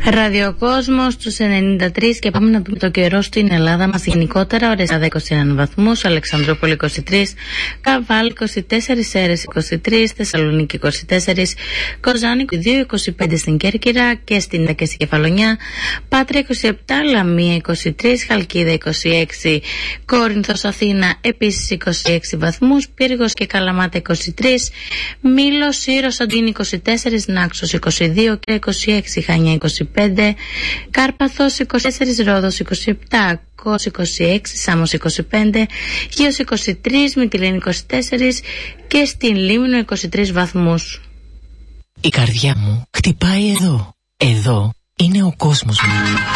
Ραδιοκόσμος στους 93 και πάμε να δούμε το καιρό στην Ελλάδα μας γενικότερα. Ορεστάδα 21 βαθμούς, Αλεξανδρούπολη 23, Καβάλ 24, Σέρρες 23, Θεσσαλονίκη 24, Κοζάνη 22, 25 στην Κέρκυρα και στην Κεφαλονιά, Πάτρα 27, Λαμία 23, Χαλκίδα 26, Κόρινθος Αθήνα επίσης 26 βαθμούς, Πύργος και Καλαμάτα 23, Μήλος, Σύρος, Σαντίνη 24, Νάξος 22 και 26, Χανιά 25, Κάρπαθος 24, Ρόδος 27, Κος 26, Σάμος 25, Χίος 23, Μυτιλήνη 24 και στην Λίμνο 23 βαθμούς. Η καρδιά μου χτυπάει εδώ. Εδώ είναι ο κόσμος μου.